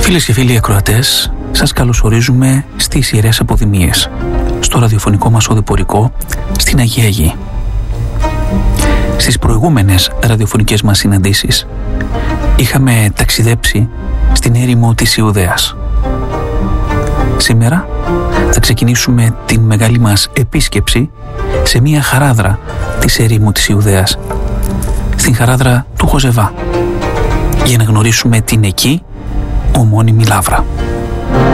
Φίλες και φίλοι ακροατές, σας καλωσορίζουμε στις Ιερές Αποδημίες, στο ραδιοφωνικό μας οδηπορικό στην Αγία Γη. Στις προηγούμενες ραδιοφωνικές μας συναντήσεις είχαμε ταξιδέψει στην έρημο της Ιουδαίας. Σήμερα θα ξεκινήσουμε την μεγάλη μας επίσκεψη σε μια χαράδρα της ερήμου της Ιουδαίας, στην χαράδρα του Χοζεβά, για να γνωρίσουμε την εκεί ομώνυμη λάβρα.